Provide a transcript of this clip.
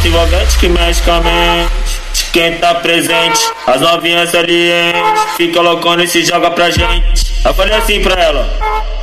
envolvente que mexe com a mente de quem tá presente. As novinhas salientes fica loucona e se joga pra gente. Eu falei assim pra ela: